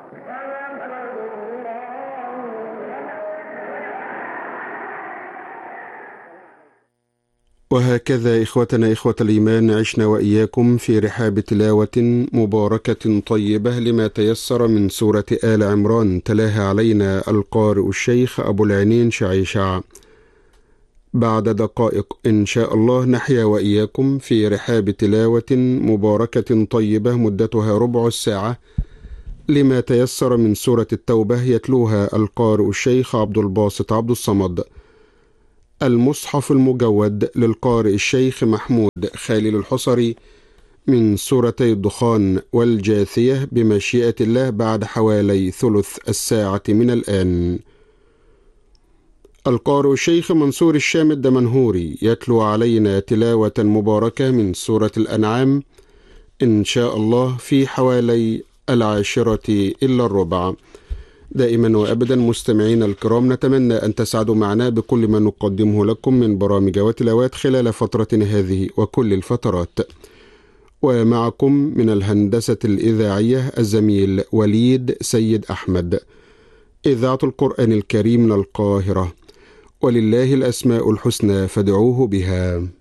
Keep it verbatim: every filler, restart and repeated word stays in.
وهكذا إخوتنا إخوة الإيمان عشنا وإياكم في رحاب تلاوة مباركة طيبة لما تيسر من سورة آل عمران، تلاها علينا القارئ الشيخ أبو العينين شعيشع. بعد دقائق إن شاء الله نحيا وإياكم في رحاب تلاوة مباركة طيبة مدتها ربع الساعة لما تيسر من سورة التوبة، يتلوها القارئ الشيخ عبد الباسط عبد الصمد. المصحف المجود للقارئ الشيخ محمود خالد الحصري من سورتي الدخان والجاثية بمشيئة الله بعد حوالي ثلث الساعة من الآن. القارئ الشيخ منصور الشام الدمنهوري يتلو علينا تلاوة مباركة من سورة الأنعام إن شاء الله في حوالي العاشرة إلا الربع. دائما وأبدا مستمعين الكرام، نتمنى أن تسعدوا معنا بكل ما نقدمه لكم من برامج وتلاوات خلال فترتنا هذه وكل الفترات. ومعكم من الهندسة الإذاعية الزميل وليد سيد أحمد. إذاعة القرآن الكريم من القاهرة، ولله الأسماء الحسنى فادعوه بها.